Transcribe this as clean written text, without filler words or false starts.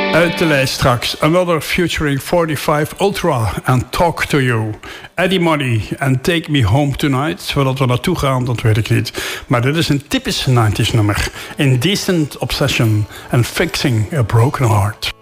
Uit de lijst straks. Another featuring 45 Ultra and Talk to You. Eddie Money and Take Me Home Tonight. Waar we naartoe gaan, dat weet ik niet. Maar dit is een typisch 90s nummer. Indecent Obsession and Fixing a Broken Heart.